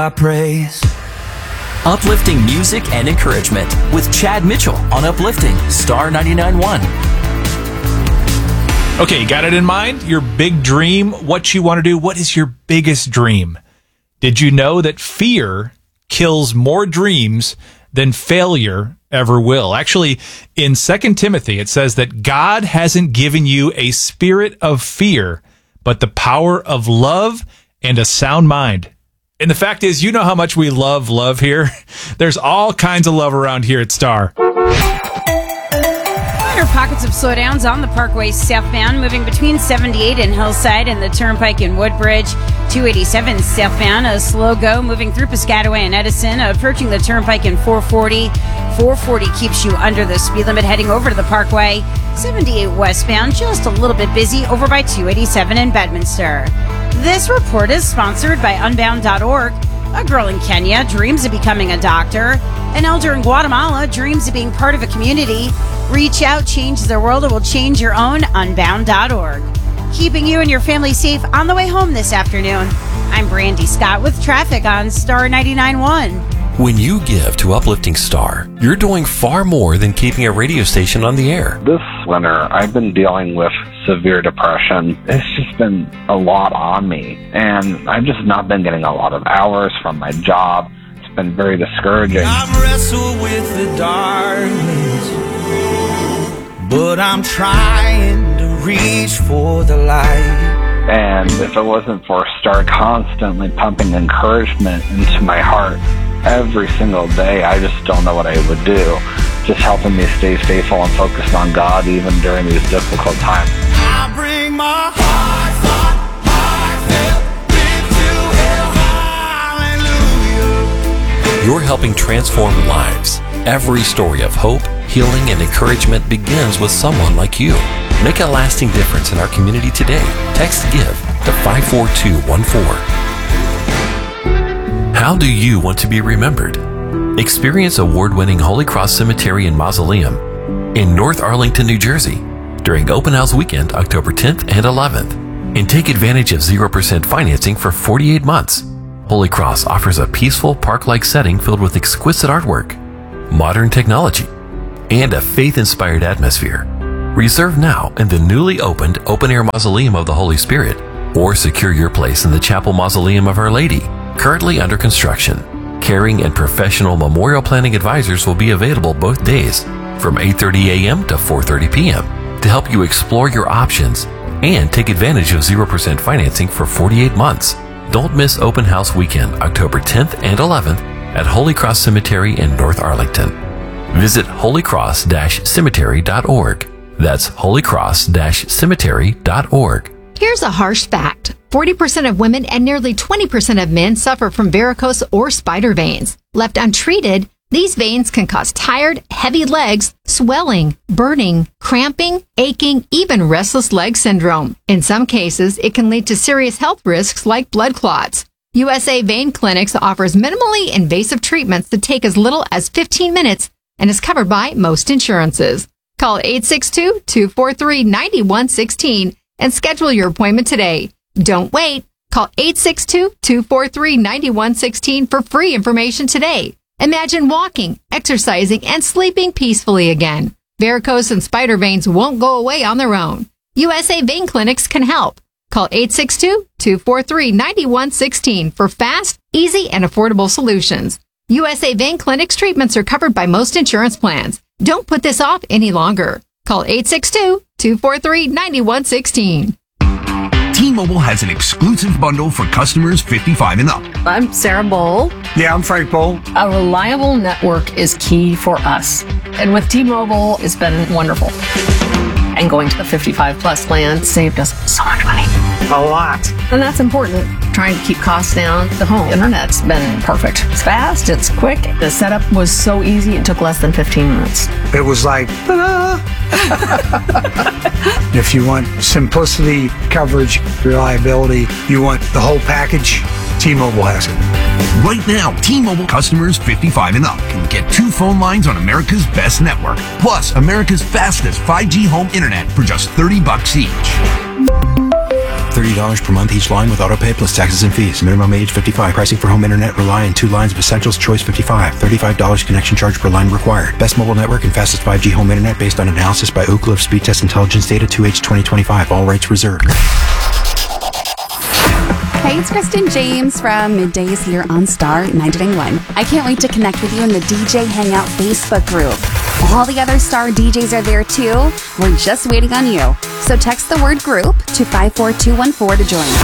I praise. Uplifting music and encouragement with Chad Mitchell on Uplifting Star 99.1. Okay, got it in mind? Your big dream, what you want to do. What is your biggest dream? Did you know that fear kills more dreams than failure ever will? Actually, in 2 Timothy, it says that God hasn't given you a spirit of fear, but the power of love and a sound mind. And the fact is, you know how much we love here. There's all kinds of love around here at Star. Minor pockets of slowdowns on the Parkway southbound, moving between 78 and Hillside and the Turnpike and Woodbridge. 287 southbound, a slow go moving through Piscataway and Edison, approaching the Turnpike in 440. 440 keeps you under the speed limit heading over to the Parkway. 78 westbound, just a little bit busy over by 287 in Bedminster. This report is sponsored by Unbound.org. A girl in Kenya dreams of becoming a doctor. An elder in Guatemala dreams of being part of a community. Reach out, change the world, it will change your own. Unbound.org. Keeping you and your family safe on the way home this afternoon. I'm Brandy Scott with traffic on Star 99.1. When you give to Uplifting Star, you're doing far more than keeping a radio station on the air. This winter, I've been dealing with severe depression. It's just been a lot on me, and I've just not been getting a lot of hours from my job. It's been very discouraging. I'm wrestled with the darkness, but I'm trying to reach for the light. And if it wasn't for Star constantly pumping encouragement into my heart every single day, I just don't know what I would do. Just helping me stay faithful and focused on God even during these difficult times. I bring my heartfelt into Him. Hallelujah. You're helping transform lives. Every story of hope, healing, and encouragement begins with someone like you. Make a lasting difference in our community today. Text GIVE to 54214. How do you want to be remembered? Experience award-winning Holy Cross Cemetery and Mausoleum in North Arlington, New Jersey during Open House Weekend, October 10th and 11th, and take advantage of 0% financing for 48 months. Holy Cross offers a peaceful park-like setting filled with exquisite artwork, modern technology, and a faith-inspired atmosphere. Reserve now in the newly opened open-air Mausoleum of the Holy Spirit, or secure your place in the Chapel Mausoleum of Our Lady, currently under construction. Caring and professional memorial planning advisors will be available both days from 8:30 a.m. to 4:30 p.m. to help you explore your options and take advantage of 0% financing for 48 months. Don't miss Open House Weekend, October 10th and 11th at Holy Cross Cemetery in North Arlington. Visit holycross-cemetery.org. That's holycross-cemetery.org. Here's a harsh fact. 40% of women and nearly 20% of men suffer from varicose or spider veins. Left untreated, these veins can cause tired, heavy legs, swelling, burning, cramping, aching, even restless leg syndrome. In some cases, it can lead to serious health risks like blood clots. USA Vein Clinics offers minimally invasive treatments that take as little as 15 minutes and is covered by most insurances. Call 862-243-9116 and schedule your appointment today. Don't wait. Call 862-243-9116 for free information today. Imagine walking, exercising, and sleeping peacefully again. Varicose and spider veins won't go away on their own. USA Vein Clinics can help. Call 862-243-9116 for fast, easy, and affordable solutions. USA Vein Clinics treatments are covered by most insurance plans. Don't put this off any longer. Call 862-243-9116. T-Mobile has an exclusive bundle for customers 55 and up. I'm Sarah Bowl. Yeah, I'm Frank Bowl. A reliable network is key for us. And with T-Mobile, it's been wonderful. And going to the 55 plus plan saved us so much money. A lot. And that's important. Trying to keep costs down. The home internet's been perfect. It's fast, it's quick. The setup was so easy, it took less than 15 minutes. It was like, ta-da! If you want simplicity, coverage, reliability, you want the whole package, T-Mobile has it. Right now, T-Mobile customers 55 and up can get 2 phone lines on America's best network, plus America's fastest 5G home internet for just $30 each. $30 per month each line with autopay plus taxes and fees. Minimum age 55. Pricing for home internet rely on 2 lines of Essentials Choice 55. $35 connection charge per line required. Best mobile network and fastest 5G home internet based on analysis by Ookla of Speed Test Intelligence Data 2H 2025. All rights reserved. Hey, it's Kristen James from Middays here on Star 99.1. I can't wait to connect with you in the DJ Hangout Facebook group. All the other Star DJs are there too. We're just waiting on you. So text the word group to 54214 to join.